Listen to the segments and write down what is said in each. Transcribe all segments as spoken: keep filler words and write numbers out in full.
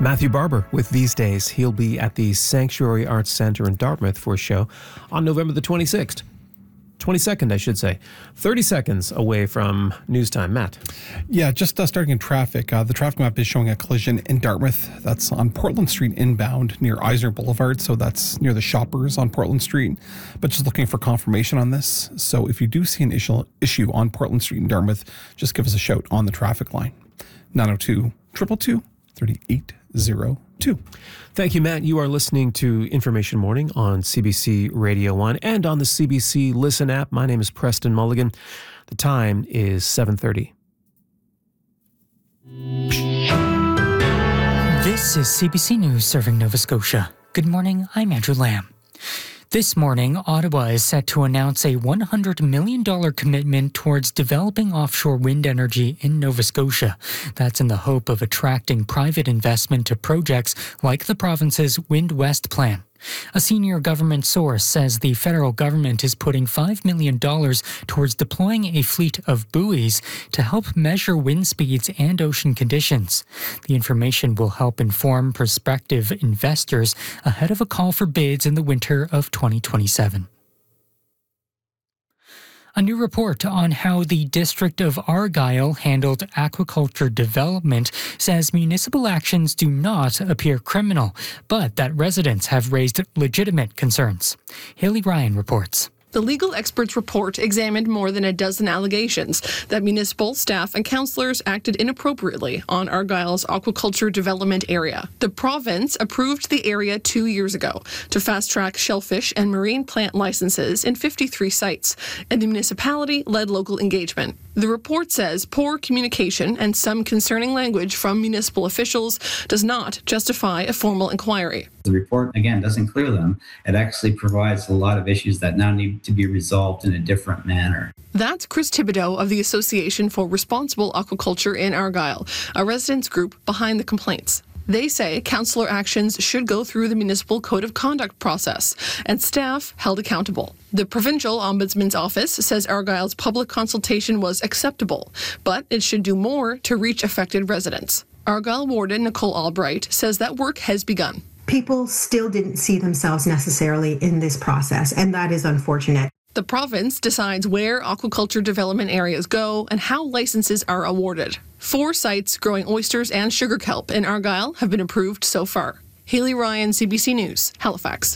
Matthew Barber with These Days. He'll be at the Sanctuary Arts Centre in Dartmouth for a show on November the twenty-sixth. twenty-second, I should say. thirty seconds away from news time. Matt. Yeah, just uh, starting in traffic. Uh, the traffic map is showing a collision in Dartmouth. That's on Portland Street inbound near Eisner Boulevard. So that's near the Shoppers on Portland Street. But just looking for confirmation on this. So if you do see an issue, issue on Portland Street in Dartmouth, just give us a shout on the traffic line. nine oh two, two two two, three eight zero two. Thank you, Matt. You are listening to Information Morning on C B C Radio one and on the C B C Listen app. My name is Preston Mulligan. The time is seven thirty. This is C B C News serving Nova Scotia. Good morning, I'm Andrew Lamb. This morning, Ottawa is set to announce a one hundred million dollars commitment towards developing offshore wind energy in Nova Scotia. That's in the hope of attracting private investment to projects like the province's Wind West plan. A senior government source says the federal government is putting five million dollars towards deploying a fleet of buoys to help measure wind speeds and ocean conditions. The information will help inform prospective investors ahead of a call for bids in the winter of twenty twenty-seven. A new report on how the District of Argyll handled aquaculture development says municipal actions do not appear criminal, but that residents have raised legitimate concerns. Haley Ryan reports. The legal experts' report examined more than a dozen allegations that municipal staff and councillors acted inappropriately on Argyll's aquaculture development area. The province approved the area two years ago to fast-track shellfish and marine plant licenses in fifty-three sites, and the municipality led local engagement. The report says poor communication and some concerning language from municipal officials does not justify a formal inquiry. The report, again, doesn't clear them. It actually provides a lot of issues that now need to be resolved in a different manner. That's Chris Thibodeau of the Association for Responsible Aquaculture in Argyll, a residents group behind the complaints. They say councillor actions should go through the municipal code of conduct process and staff held accountable. The Provincial Ombudsman's Office says Argyll's public consultation was acceptable, but it should do more to reach affected residents. Argyll Warden Nicole Albright says that work has begun. People still didn't see themselves necessarily in this process, and that is unfortunate. The province decides where aquaculture development areas go and how licenses are awarded. Four sites growing oysters and sugar kelp in Argyll have been approved so far. Haley Ryan, C B C News, Halifax.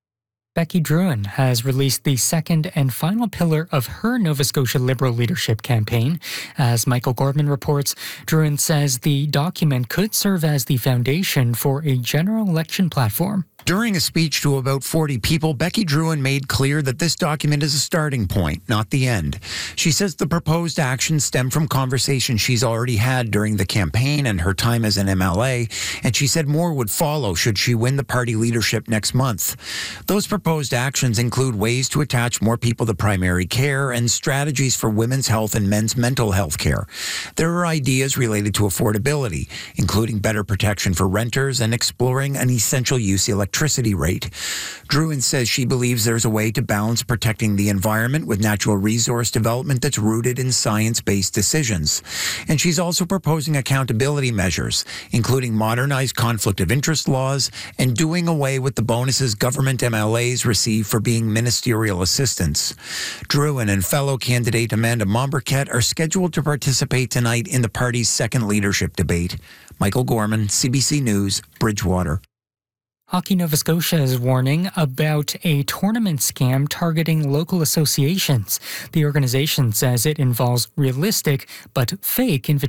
Becky Drouin has released the second and final pillar of her Nova Scotia Liberal leadership campaign. As Michael Gorman reports, Drouin says the document could serve as the foundation for a general election platform. During a speech to about forty people, Becky Drouin made clear that this document is a starting point, not the end. She says the proposed actions stem from conversations she's already had during the campaign and her time as an M L A, and she said more would follow should she win the party leadership next month. Those proposed actions include ways to attach more people to primary care and strategies for women's health and men's mental health care. There are ideas related to affordability, including better protection for renters and exploring an essential use electricity electricity rate. Drouin says she believes there's a way to balance protecting the environment with natural resource development that's rooted in science-based decisions. And she's also proposing accountability measures, including modernized conflict of interest laws and doing away with the bonuses government M L As receive for being ministerial assistants. Drouin and fellow candidate Amanda Momberket are scheduled to participate tonight in the party's second leadership debate. Michael Gorman, C B C News, Bridgewater. Hockey Nova Scotia is warning about a tournament scam targeting local associations. The organization says it involves realistic but fake invitations.